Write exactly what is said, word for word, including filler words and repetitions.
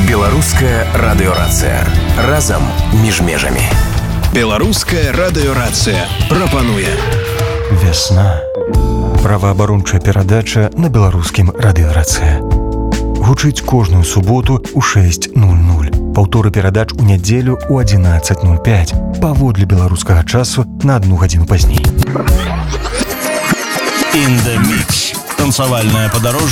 Беларуская радыёрацыя. Разам між межамі. Беларуская радыёрацыя прапануе Вясна. Праваабарончая перадача на беларускім радыёрацыя. Гучыць кожную суботу ў шэсць нуль нуль. Паўторы перадач у нядзелю ў адзінаццаць нуль пяць. Паводле беларускага часу на адну гадзіну пазней. In the Mix. Танцавальная падарожжа